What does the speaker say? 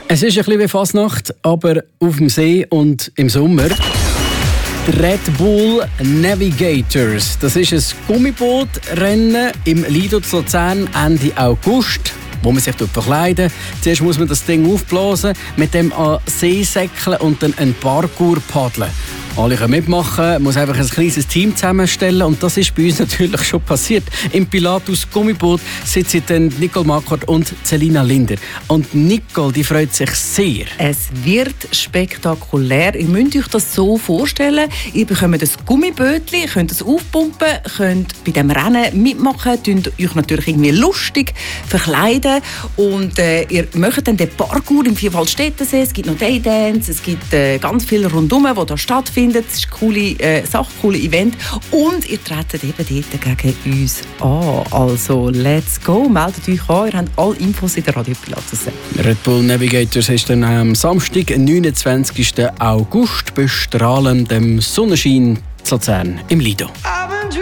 Es ist ein bisschen wie Fasnacht, aber auf dem See und im Sommer. Die Red Bull Navigators. Das ist ein Gummibootrennen im Lido zu Luzern Ende August, wo man sich verkleiden. Zuerst muss man das Ding aufblasen, mit dem an See säckeln und dann einen Parkour paddeln. Alle können mitmachen, man muss einfach ein kleines Team zusammenstellen und das ist bei uns natürlich schon passiert. Im Pilatus Gummiboot sitzen dann Nicole Marquardt und Selina Linder. Und Nicole, die freut sich sehr. Es wird spektakulär. Ihr müsst euch das so vorstellen. Ihr bekommt ein Gummibötchen, könnt es aufpumpen, könnt bei dem Rennen mitmachen, könnt euch natürlich irgendwie lustig verkleiden und ihr macht dann den Parkour im Vierwaldstättensee. Es gibt noch Daydance, es gibt ganz viel rundum, wo da stattfindet. Es ist eine coole Sache, ein cooles Event. Und ihr tretet eben dort gegen uns an. Also, let's go. Meldet euch an. Ihr habt alle Infos in der Radio Pilatus. Red Bull Navigators ist dann am Samstag, 29. August, bei strahlendem Sonnenschein zu Luzern im Lido.